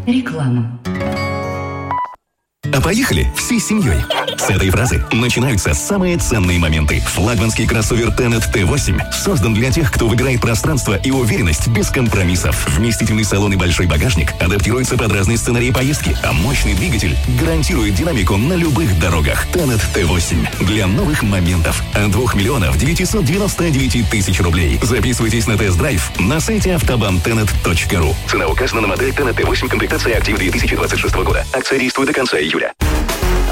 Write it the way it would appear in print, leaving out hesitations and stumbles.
Реклама. А поехали всей семьей. С этой фразы начинаются самые ценные моменты. Флагманский кроссовер Tenet T8 создан для тех, кто выбирает пространство и уверенность без компромиссов. Вместительный салон и большой багажник адаптируются под разные сценарии поездки, а мощный двигатель гарантирует динамику на любых дорогах. Tenet T8 для новых моментов. От 2 999 000 рублей. Записывайтесь на тест-драйв на сайте автобанtenet.ru. Цена указана на модель Tenet T8, комплектация «Актив» 2026 года. Акция действует до конца июля.